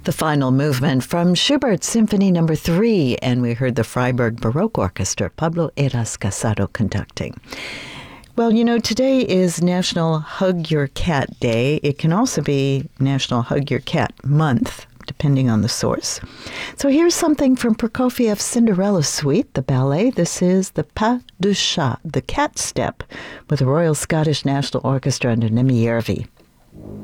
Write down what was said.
The final movement from Schubert's Symphony No. 3, and we heard the Freiburg Baroque Orchestra, Pablo Eras Casado conducting. Well, you know, today is National Hug Your Cat Day. It can also be National Hug Your Cat Month, depending on the source. So here's something from Prokofiev's Cinderella Suite, the ballet. This is the Pas de Chat, the cat step, with the Royal Scottish National Orchestra under Nemi Järvi.